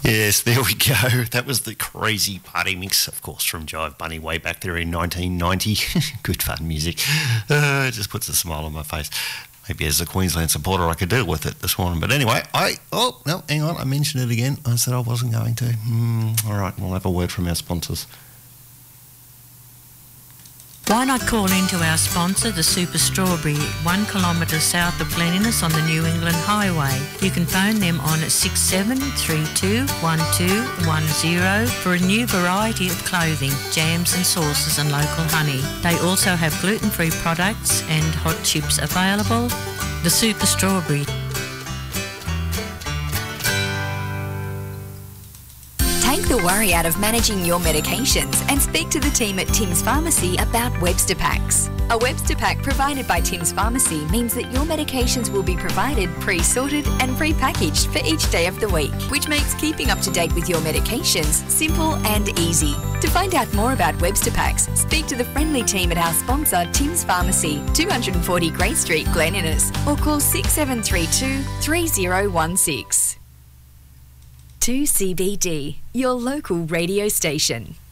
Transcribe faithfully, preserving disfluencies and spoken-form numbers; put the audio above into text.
Yes, there we go. That was the Crazy Party Mix, of course, from Jive Bunny way back there in nineteen ninety. Good fun music. Uh, it just puts a smile on my face. Maybe as a Queensland supporter I could deal with it this morning. But anyway, I... Oh, no, hang on. I mentioned it again. I said I wasn't going to. Mm, all right, we'll have a word from our sponsors. Why not call into our sponsor, the Super Strawberry, one kilometre south of Glen Innes on the New England Highway. You can phone them on six seven three two, one two one zero for a new variety of clothing, jams and sauces and local honey. They also have gluten-free products and hot chips available. The Super Strawberry. Take the worry out of managing your medications and speak to the team at Tim's Pharmacy about Webster Packs. A Webster Pack provided by Tim's Pharmacy means that your medications will be provided pre-sorted and pre-packaged for each day of the week, which makes keeping up to date with your medications simple and easy. To find out more about Webster Packs, speak to the friendly team at our sponsor Tim's Pharmacy, two forty Grey Street, Glen Innes, or call six seven three two, three zero one six. two C B D, your local radio station.